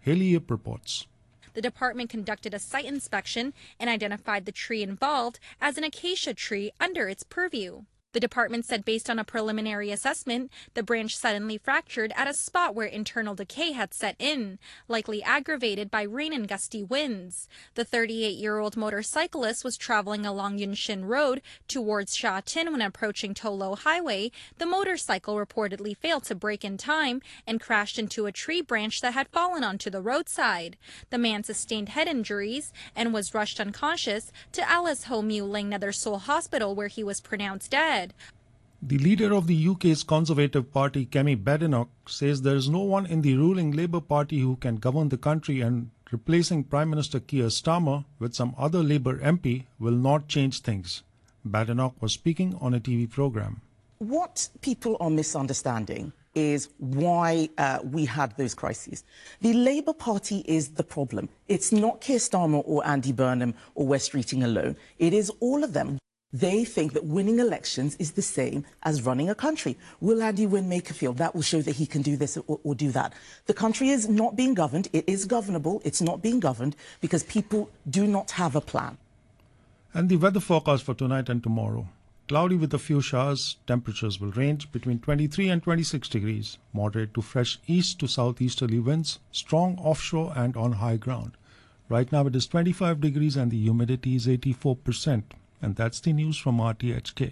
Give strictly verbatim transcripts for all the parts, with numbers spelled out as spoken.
Haley Yip reports. The department conducted a site inspection and identified the tree involved as an acacia tree under its purview. The department said based on a preliminary assessment, the branch suddenly fractured at a spot where internal decay had set in, likely aggravated by rain and gusty winds. The thirty-eight-year-old motorcyclist was traveling along Yunshin Road towards Sha Tin when approaching Tolo Highway. The motorcycle reportedly failed to brake in time and crashed into a tree branch that had fallen onto the roadside. The man sustained head injuries and was rushed unconscious to Alice Ho Mew Ling Nether Seoul Hospital, where he was pronounced dead. The leader of the U K's Conservative Party, Kemi Badenoch, says there is no one in the ruling Labour Party who can govern the country, and replacing Prime Minister Keir Starmer with some other Labour M P will not change things. Badenoch was speaking on a T V programme. What people are misunderstanding is why uh, we had those crises. The Labour Party is the problem. It's not Keir Starmer or Andy Burnham or West Streeting alone. It is all of them. They think that winning elections is the same as running a country. Will Andy win Makerfield? That will show that he can do this or, or do that. The country is not being governed. It is governable. It's not being governed because people do not have a plan. And the weather forecast for tonight and tomorrow. Cloudy with a few showers. Temperatures will range between twenty-three and twenty-six degrees. Moderate to fresh east to southeasterly winds. Strong offshore and on high ground. Right now it is twenty-five degrees and the humidity is eighty-four percent. And that's the news from R T H K.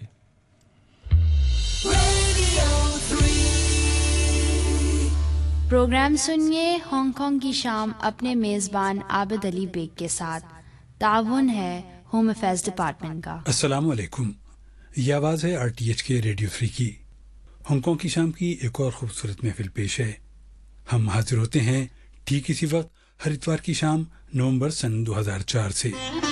Programme सुनिए Hong Kong की शाम अपने मेज़बान Abid Ali bag के साथ। ताउन है home affairs department का। अस्सलाम वालेकुम। ये आवाज़ है आर टी एच के रेडियो थ्री की। हांगकांग की शाम की एक और खूबसूरत महफिल पेश है। हम हाजिर होते हैं ठीक इसी वक्त हर इतवार की शाम नवंबर सन दो हज़ार चार से।